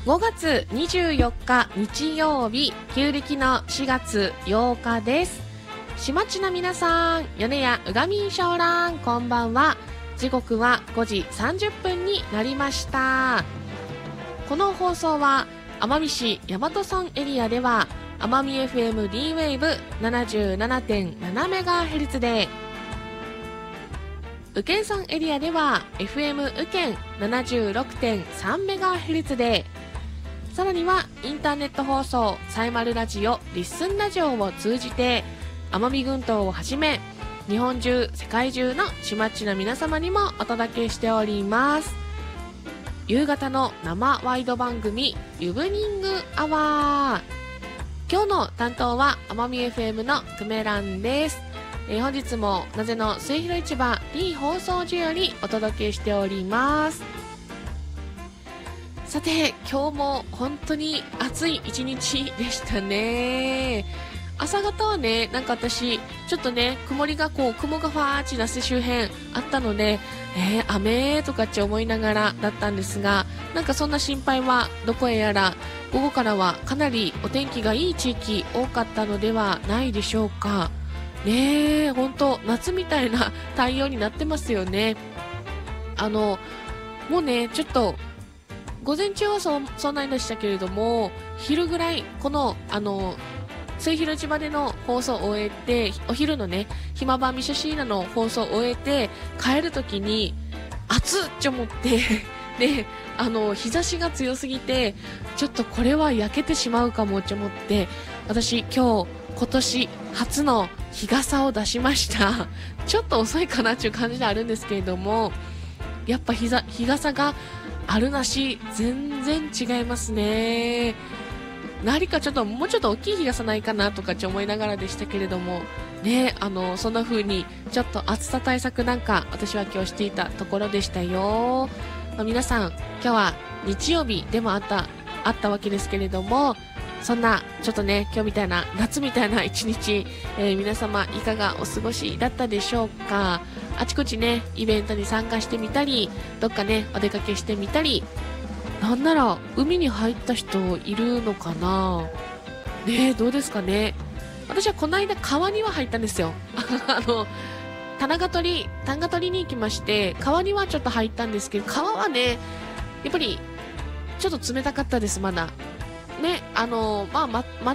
5月24日日曜日、旧暦の4月8日です。島地の皆さん、米屋うがみんしょうらん、こんばんは。時刻は5時30分になりました。この放送は奄美市大和村エリアでは奄美 FM D ウェーブ 77.7MHz で、宇検村エリアでは FM 宇検 76.3MHz で、さらにはインターネット放送サイマルラジオリッスンラジオを通じて奄美群島をはじめ日本中世界中の島っちの皆様にもお届けしております。夕方の生ワイド番組イブニングアワー、今日の担当は奄美 FM のトゥメランです。本日もなぜの末広市場 D 放送所よりお届けしております。さて、今日も本当に暑い一日でしたね。朝方はね、なんか私ちょっとね、雲がファーチな周辺あったので、雨とかって思いながらだったんですが、なんかそんな心配はどこへやら、午後からはかなりお天気がいい地域多かったのではないでしょうかね。え、本当夏みたいな太陽になってますよね。もうね、ちょっと午前中はそんなにでしたけれども、昼ぐらいこの末広市場での放送を終えて、お昼のねひまばみしゃしーなの放送を終えて帰るときに暑っって思ってで、日差しが強すぎてちょっとこれは焼けてしまうかもって思って、私今年初の日傘を出しましたちょっと遅いかなっていう感じであるんですけれども、やっぱ日傘があるなし全然違いますね。何かもうちょっと大きい日傘ないかなとか思いながらでしたけれどもね、そんな風にちょっと暑さ対策なんか私は今日していたところでしたよ。皆さん今日は日曜日でもあったわけですけれども、そんなちょっとね、今日みたいな夏みたいな一日、皆様いかがお過ごしだったでしょうか。あちこちねイベントに参加してみたり、どっかねお出かけしてみたり、なんなら海に入った人いるのかなね。どうですかね。私はこの間川には入ったんですよタガ取りに行きまして、川にはちょっと入ったんですけど、川はねやっぱりちょっと冷たかったです。まだね、真